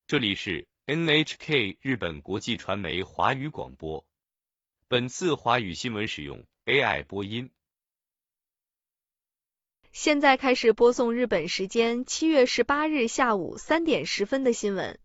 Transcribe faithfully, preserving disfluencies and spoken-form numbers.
这里是 N H K 日本国际传媒华语广播。本次华语新闻使用 A I 播音。 现在开始播送日本时间七月十八日下午三点十分的新闻。